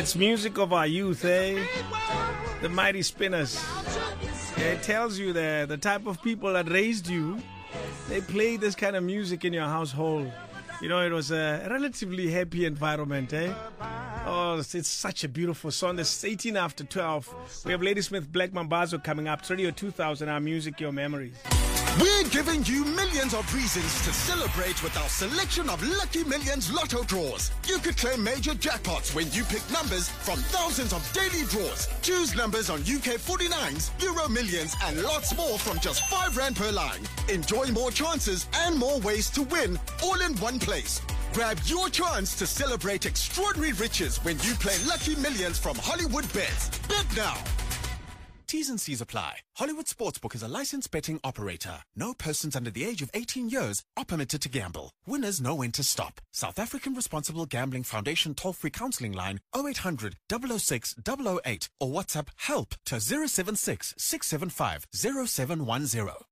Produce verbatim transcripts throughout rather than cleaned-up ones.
It's music of our youth, eh? The Mighty Spinners. It tells you the, the type of people that raised you, they play this kind of music in your household. You know, it was a relatively happy environment, eh? Oh, it's, it's such a beautiful song. It's eighteen after twelve. We have Ladysmith Black Mambazo coming up. It's Radio two thousand, our music, your memories. We're giving you millions of reasons to celebrate with our selection of Lucky Millions Lotto draws. You could claim major jackpots when you pick numbers from thousands of daily draws. Choose numbers on U K forty-nines, Euro Millions, and lots more from just five rand per line. Enjoy more chances and more ways to win, all in one place. Grab your chance to celebrate extraordinary riches when you play Lucky Millions from Hollywood Bets. Bet now. T's and C's apply. Hollywood Sportsbook is a licensed betting operator. No persons under the age of eighteen years are permitted to gamble. Winners know when to stop. South African Responsible Gambling Foundation toll-free counseling line oh eight hundred, double oh six, double oh eight or WhatsApp HELP to zero seven six, six seven five, zero seven one zero.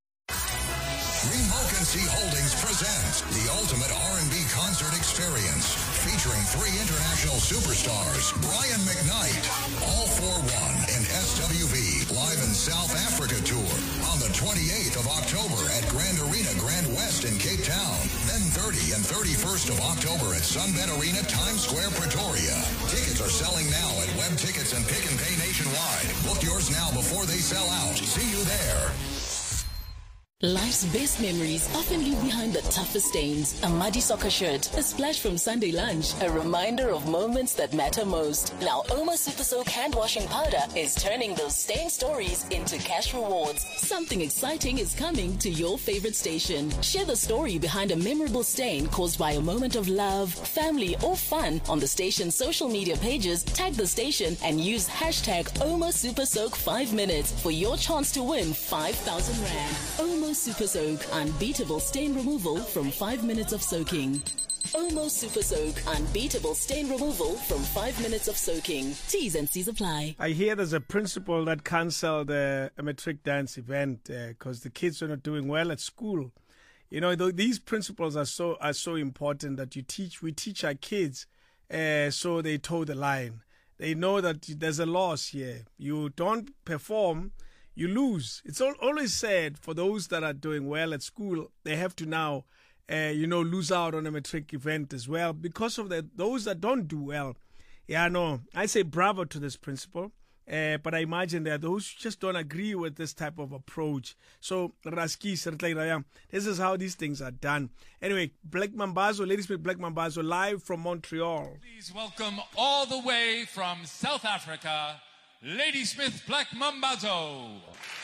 Remocancy Holdings presents the ultimate R and B concert experience, featuring three international superstars, Brian McKnight, All for One, and S W V live in South Africa tour on the twenty-eighth of October at Grand Arena Grand West in Cape Town. Then thirtieth and thirty-first of October at Sunbet Arena Times Square, Pretoria. Tickets are selling now at Web Tickets and Pick and Pay nationwide. Book yours now before they sell out. See you there. Life's best memories often leave behind the toughest stains. A muddy soccer shirt, a splash from Sunday lunch, a reminder of moments that matter most. Now, Oma Super Soak hand washing powder is turning those stain stories into cash rewards. Something exciting is coming to your favorite station. Share the story behind a memorable stain caused by a moment of love, family, or fun on the station's social media pages. Tag the station and use hashtag Oma Super Soak five minutes for your chance to win five thousand rand. Oma Super Soak, unbeatable stain removal from five minutes of soaking. Omo Super Soak, unbeatable stain removal from five minutes of soaking. T's and C's apply. I hear there's a principal that cancelled uh, a matric dance event because uh, the kids are not doing well at school. You know, th- these principles are so are so important that you teach. We teach our kids uh, so they toe the line. They know that there's a loss here. You don't perform, you lose. It's all, always said for those that are doing well at school, they have to now, uh, you know, lose out on a matric event as well because of the, those that don't do well. Yeah, no, I say bravo to this principle, uh, but I imagine there are those who just don't agree with this type of approach. So, Raski, this is how these things are done. Anyway, Black Mambazo, Ladysmith Black Mambazo, live from Montreal. Please welcome all the way from South Africa, Ladysmith Black Mambazo.